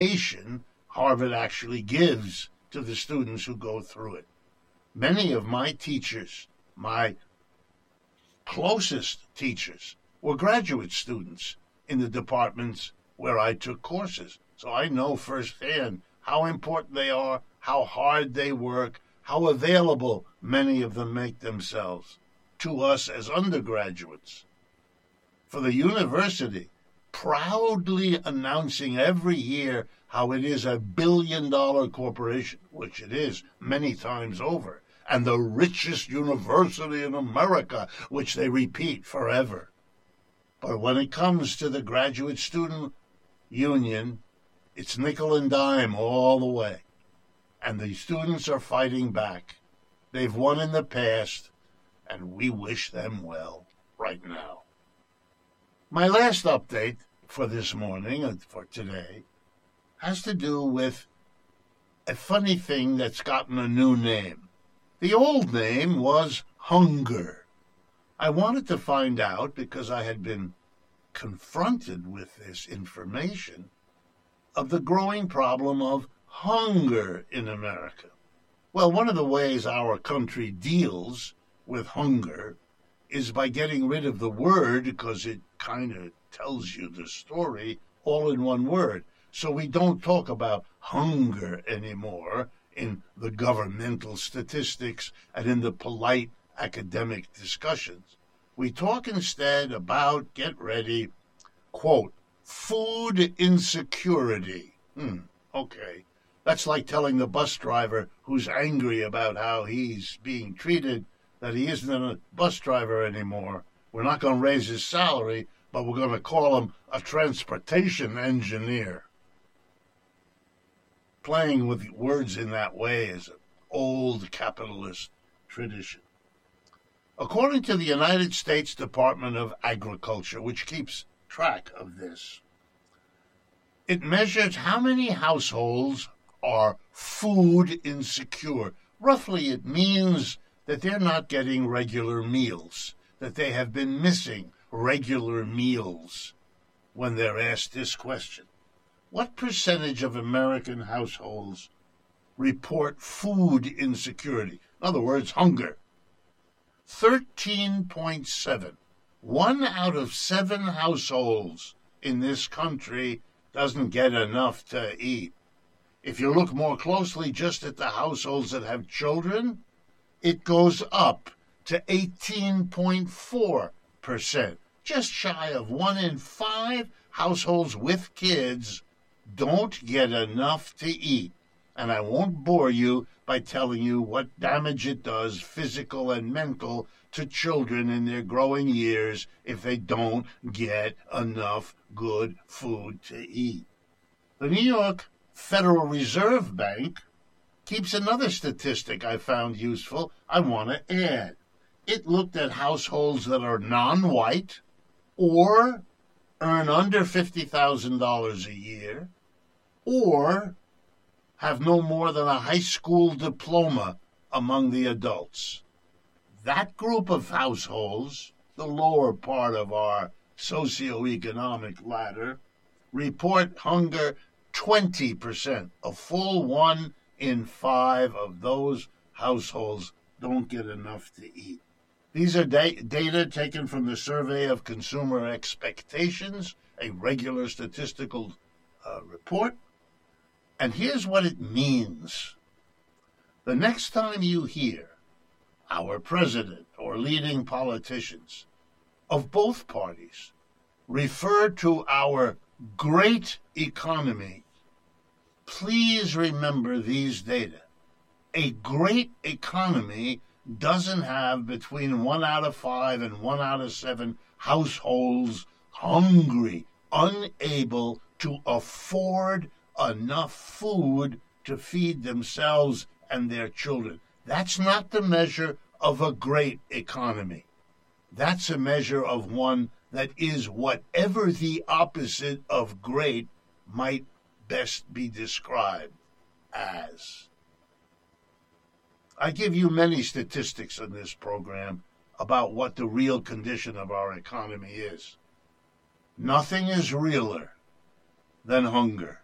education Harvard actually gives to the students who go through it. Many of my teachers, my closest teachers, were graduate students in the departments where I took courses. So I know firsthand how important they are, how hard they work, how available many of them make themselves to us as undergraduates. For the university, proudly announcing every year how it is $1 billion corporation, which it is many times over, and the richest university in America, which they repeat forever. But when it comes to the graduate student union, it's nickel and dime all the way. And the students are fighting back. They've won in the past, and we wish them well right now. My last update for this morning, for today, has to do with a funny thing that's gotten a new name. The old name was hunger. I wanted to find out, because I had been confronted with this information, of the growing problem of hunger in America. Well, one of the ways our country deals with hunger is by getting rid of the word, because it kind of tells you the story all in one word. So we don't talk about hunger anymore in the governmental statistics and in the polite academic discussions. We talk instead about, get ready, quote, food insecurity. Okay. That's like telling the bus driver who's angry about how he's being treated that he isn't a bus driver anymore. We're not going to raise his salary, but we're going to call him a transportation engineer. Playing with words in that way is an old capitalist tradition. According to the United States Department of Agriculture, which keeps track of this, it measures how many households are food insecure. Roughly, it means that they're not getting regular meals, that they have been missing regular meals when they're asked this question. What percentage of American households report food insecurity? In other words, hunger. 13.7. 1 out of 7 households in this country doesn't get enough to eat. If you look more closely just at the households that have children, it goes up to 18.4%. Just shy of 1 in 5 households with kids don't get enough to eat. And I won't bore you by telling you what damage it does, physical and mental, to children in their growing years if they don't get enough good food to eat. The New York Federal Reserve Bank keeps another statistic I found useful I want to add. It looked at households that are non-white or earn under $50,000 a year or have no more than a high school diploma among the adults. That group of households, the lower part of our socioeconomic ladder, report hunger 20%. A full 1 in 5 of those households don't get enough to eat. These are data taken from the Survey of Consumer Expectations, a regular statistical report. And here's what it means. The next time you hear our president or leading politicians of both parties refer to our great economy, please remember these data. A great economy doesn't have between 1 out of 5 and 1 out of 7 households hungry, unable to afford enough food to feed themselves and their children. That's not the measure of a great economy. That's a measure of one that is whatever the opposite of great might best be described as. I give you many statistics in this program about what the real condition of our economy is. Nothing is realer than hunger.